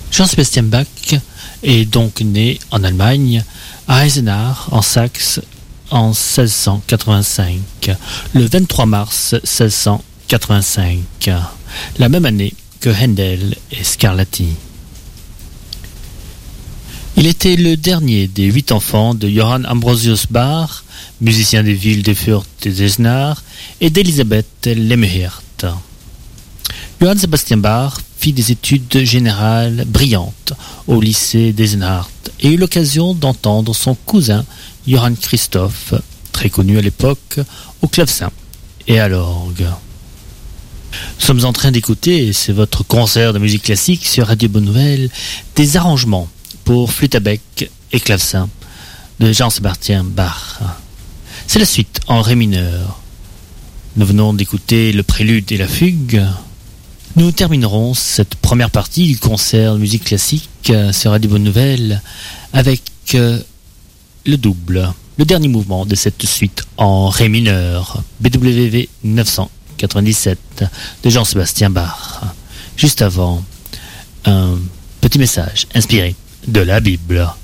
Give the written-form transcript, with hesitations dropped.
Jean-Sébastien Bach est donc né en Allemagne, à Eisenach, en Saxe, en 1685, le 23 mars 1685, la même année que Handel et Scarlatti. Il était le dernier des 8 enfants de Johann Ambrosius Bach, musicien des villes de Fürth et d'Eisenach, et d'Elisabeth Lemmerhirt. Johann Sebastian Bach fit des études générales brillantes au lycée d'Eisenach et eut l'occasion d'entendre son cousin Johann Christoph, très connu à l'époque, au clavecin et à l'orgue. Nous sommes en train d'écouter, et c'est votre concert de musique classique sur Radio Bonne Nouvelle, des arrangements pour flûte à bec et clavecin de Jean-Sébastien Bach. C'est la suite en ré mineur. Nous venons d'écouter le prélude et la fugue. Nous terminerons cette première partie du concert de musique classique sur Radio Bonne Nouvelle avec le double, le dernier mouvement de cette suite en ré mineur, BWV 997 de Jean-Sébastien Bach. Juste avant, un petit message inspiré de la Bible.